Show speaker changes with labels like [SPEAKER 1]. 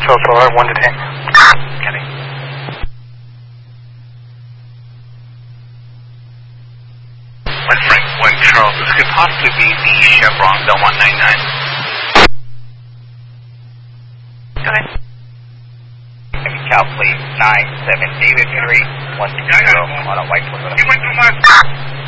[SPEAKER 1] Charles Solar, 1 to 10.
[SPEAKER 2] Copy. Frank 1 Charles, this could possibly be the Chevron Belmont 99.
[SPEAKER 3] Okay.
[SPEAKER 2] Cal Fleet 97 David Henry 120 on a white Toyota.
[SPEAKER 3] You went too much.